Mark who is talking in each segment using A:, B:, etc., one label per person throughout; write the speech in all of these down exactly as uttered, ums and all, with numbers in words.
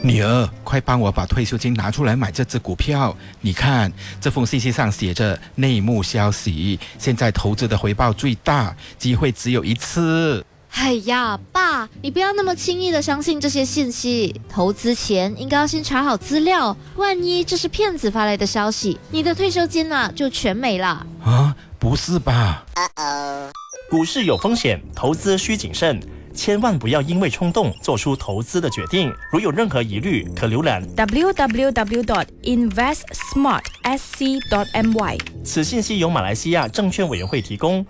A: 女儿，快帮我把退休金拿出来买这只股票。你看，这封信息上写着内幕消息，现在投资的回报最大，机会只有一次。
B: 哎呀，爸，你不要那么轻易的相信这些信息。投资前应该要先查好资料，万一这是骗子发来的消息，你的退休金啊就全没了。
A: 啊，不是吧？
C: 股市有风险，投资需谨慎，千万不要因为冲动做出投资的决定。如有任何疑虑，可浏览
D: w w w dot invest smart s c dot m y。
C: 此信息由马来西亚证券委员会提供。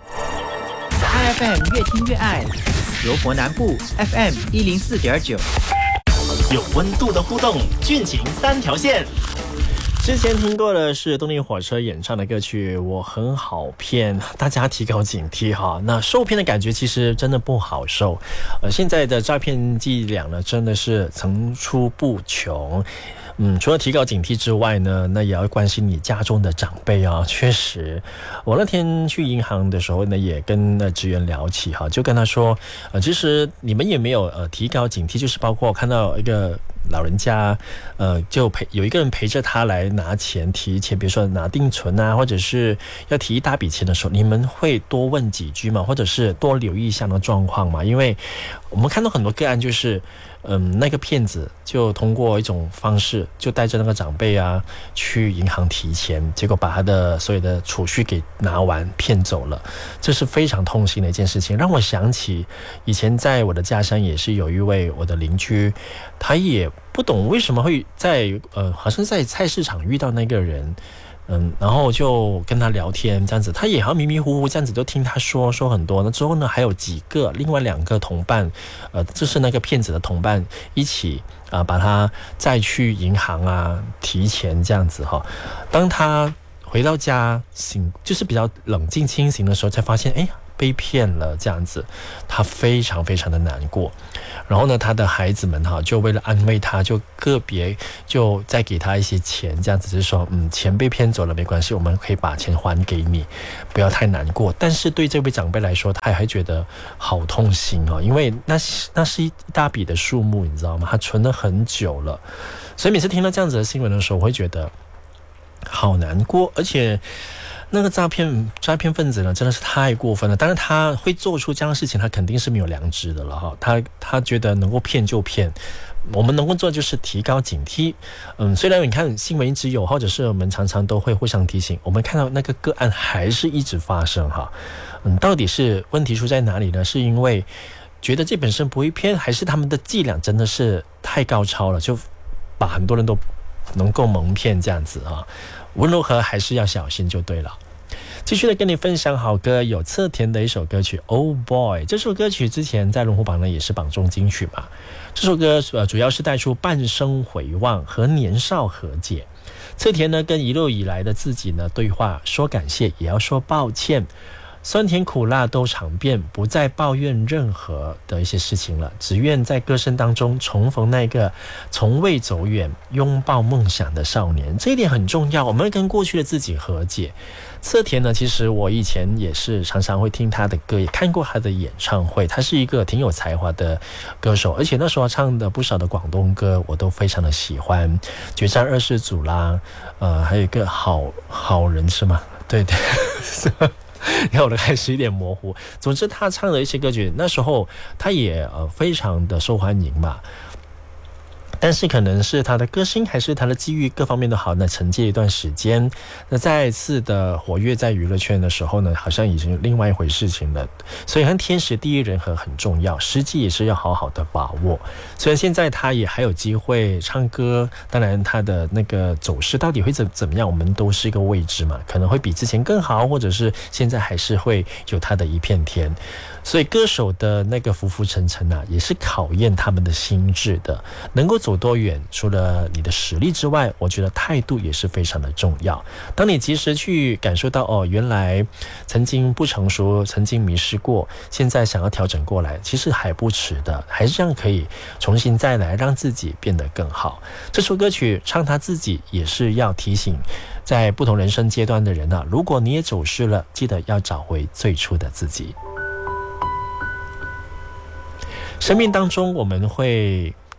E: I F M 越听越爱，柔佛南部 F M 一零四点九，
C: 有温度的互动，剧情三条线。之前听过的是动力火车演唱的歌曲《我很好骗》，大家提高警惕哈。那受骗的感觉其实真的不好受，呃，现在的诈骗伎俩呢，真的是层出不穷。嗯，除了提高警惕之外呢，那也要关心你家中的长辈啊。确实，我那天去银行的时候呢，也跟那职员聊起哈，就跟他说，呃，其实你们也没有呃提高警惕，就是包括看到一个老人家，呃，就陪有一个人陪着他来拿钱提钱，比如说拿定存啊，或者是要提一大笔钱的时候，你们会多问几句吗？或者是多留意一下那状况吗？因为我们看到很多个案就是。嗯，那个骗子就通过一种方式，就带着那个长辈啊去银行提钱，结果把他的所有的储蓄给拿完，骗走了。这是非常痛心的一件事情，让我想起以前在我的家乡也是有一位我的邻居，他也不懂为什么会在呃，好像在菜市场遇到那个人。嗯，然后就跟他聊天，这样子，他也好迷迷糊糊，这样子都听他说说很多。那之后呢，还有几个另外两个同伴，呃，就是那个骗子的同伴一起啊、呃，把他再去银行啊提钱这样子哈。当他回到家醒，就是比较冷静清醒的时候，才发现，哎。被骗了这样子，他非常非常的难过。然后呢，他的孩子们哈，就为了安慰他，就个别就再给他一些钱，这样子就是说，嗯，钱被骗走了没关系，我们可以把钱还给你，不要太难过。但是对这位长辈来说，他还觉得好痛心哦，因为那那是一大笔的数目，你知道吗？他存了很久了，所以每次听到这样子的新闻的时候，我会觉得好难过，而且。那个诈骗诈骗分子呢，真的是太过分了。当然，他会做出这样的事情，他肯定是没有良知的了哈。他他觉得能够骗就骗，我们能够做就是提高警惕。嗯，虽然你看新闻一直有，或者是我们常常都会互相提醒，我们看到那个个案还是一直发生哈。嗯，到底是问题出在哪里呢？是因为觉得这本身不会骗，还是他们的伎俩真的是太高超了，就把很多人都能够蒙骗这样子啊？无论如何还是要小心就对了。继续的跟你分享好歌，有侧田的一首歌曲《Oh Boy》。这首歌曲之前在龙虎榜呢也是榜中金曲嘛。这首歌呃主要是带出半生回望和年少和解。侧田呢跟一路以来的自己呢对话，说感谢也要说抱歉。酸甜苦辣都尝遍，不再抱怨任何的一些事情了，只愿在歌声当中重逢那个从未走远拥抱梦想的少年。这一点很重要，我们跟过去的自己和解。侧田呢，其实我以前也是常常会听他的歌，也看过他的演唱会，他是一个挺有才华的歌手，而且那时候唱的不少的广东歌我都非常的喜欢，决战二世祖啦，呃，还有一个好好人是吗？对对然后我都开始有点模糊。总之他唱的一些歌曲那时候他也呃非常的受欢迎嘛，但是可能是他的歌声还是他的机遇各方面都好，那沉寂一段时间，那再一次的活跃在娱乐圈的时候呢，好像已经另外一回事情了。所以和天时地利人和很重要，时机也是要好好的把握。虽然现在他也还有机会唱歌，当然他的那个走势到底会怎怎么样，我们都是一个未知嘛，可能会比之前更好，或者是现在还是会有他的一片天。所以歌手的那个浮浮沉沉啊，也是考验他们的心智的。能够走多远，除了你的实力之外，我觉得态度也是非常的重要。当你及时去感受到哦，原来曾经不成熟，曾经迷失过，现在想要调整过来，其实还不迟的，还是这样可以重新再来，让自己变得更好。这首歌曲唱他自己，也是要提醒在不同人生阶段的人啊，如果你也走失了，记得要找回最初的自己。生命当中我们会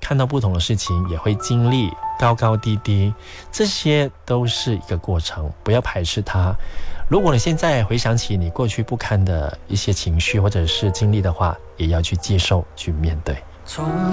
C: 看到不同的事情，也会经历高高低低，这些都是一个过程，不要排斥它。如果你现在回想起你过去不堪的一些情绪或者是经历的话，也要去接受，去面对。